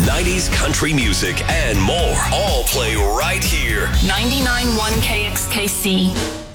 90s country music, and more. All play right here. 99.1 KXKC.